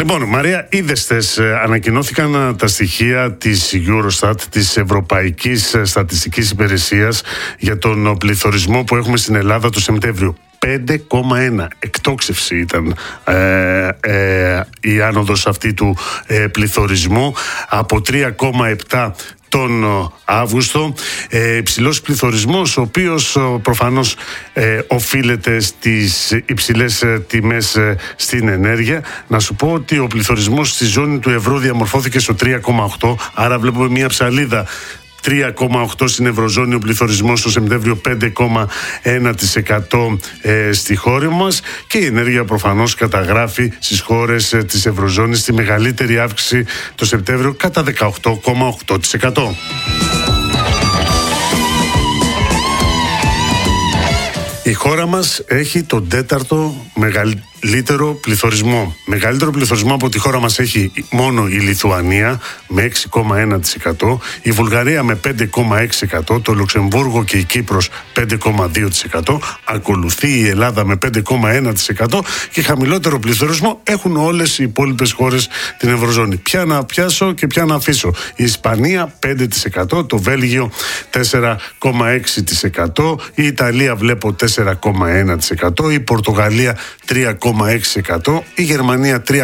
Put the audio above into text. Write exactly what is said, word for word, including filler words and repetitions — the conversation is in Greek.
Λοιπόν, Μαρία, είδες χθες, ανακοινώθηκαν τα στοιχεία της Eurostat, της Ευρωπαϊκής Στατιστικής Υπηρεσίας, για τον πληθωρισμό που έχουμε στην Ελλάδα το Σεπτέμβριο. πέντε κόμμα ένα. Εκτόξευση ήταν ε, ε, η άνοδος αυτή του ε, πληθωρισμού από τρία κόμμα επτά τον Αύγουστο. Ε, υψηλός πληθωρισμός, ο οποίος προφανώς ε, οφείλεται στις υψηλές ε, τιμές ε, στην ενέργεια. Να σου πω ότι ο πληθωρισμός στη ζώνη του ευρώ διαμορφώθηκε στο τρία κόμμα οκτώ, άρα βλέπουμε μια ψαλίδα. τρία κόμμα οκτώ στην Ευρωζώνη, ο πληθωρισμός στο Σεπτέμβριο πέντε κόμμα ένα τοις εκατό ε, στη χώρα μας, και η ενέργεια προφανώς καταγράφει στις χώρες ε, της Ευρωζώνης τη μεγαλύτερη αύξηση το Σεπτέμβριο κατά δεκαοκτώ κόμμα οκτώ τοις εκατό. Η χώρα μας έχει τον τέταρτο μεγαλύτερο πληθωρισμό. Μεγαλύτερο πληθωρισμό από τη χώρα μας έχει μόνο η Λιθουανία με έξι κόμμα ένα τοις εκατό, η Βουλγαρία με πέντε κόμμα έξι τοις εκατό, το Λουξεμβούργο και η Κύπρος πέντε κόμμα δύο τοις εκατό, ακολουθεί η Ελλάδα με πέντε κόμμα ένα τοις εκατό και χαμηλότερο πληθωρισμό έχουν όλες οι υπόλοιπες χώρες την Ευρωζώνη. Ποια να πιάσω και ποια να αφήσω? Η Ισπανία πέντε τοις εκατό, το Βέλγιο τέσσερα κόμμα έξι τοις εκατό, η Ιταλία βλέπω τέσσερα κόμμα ένα τοις εκατό, η Πορτογαλία τρία κόμμα έξι τοις εκατό, η Γερμανία τρία